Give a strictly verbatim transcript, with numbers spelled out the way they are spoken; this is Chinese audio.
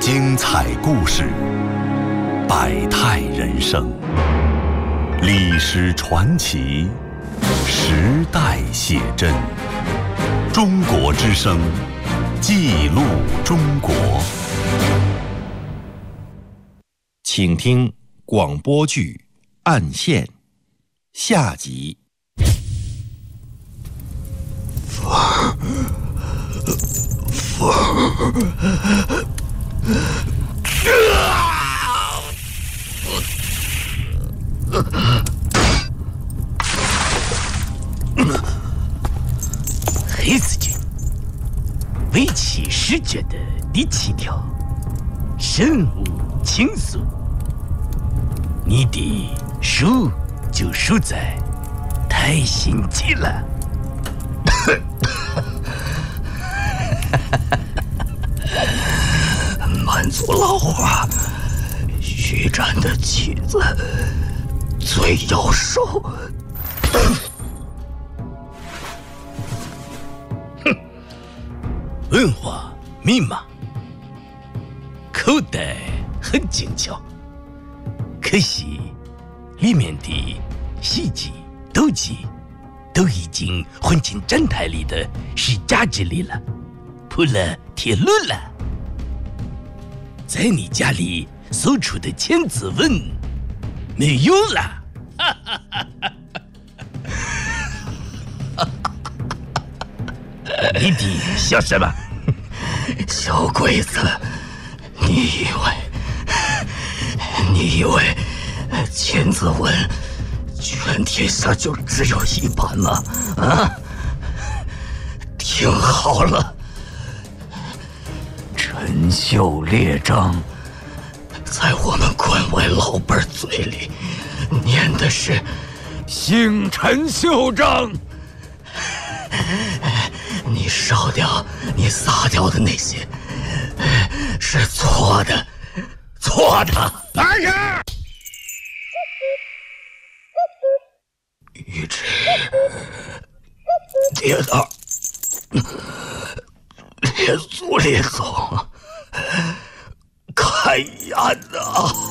精彩故事，百态人生，历史传奇，时代写真。中国之声，记录中国。 请听广播剧《暗线》下集。 风，风， 黑子君，为起视觉的第七条，慎勿倾诉。你的输就输在太心急了。 满族老话，徐展的妻子最要瘦。 哼，文化密码，口袋很精巧，可惜里面的细节斗技都已经混进站台里的是价值里了，铺了铁路了。在你家里搜出的千字文没用了。你的笑什么？ 小鬼子，你以为你以为千字文全天下就只有一版吗？啊！听好了，陈秀列张在我们关外老辈嘴里念的是姓陈秀章。你烧掉你撒掉的那些是错的，错的。 来人！ 玉芝，列道，列祖列宗，开眼呐！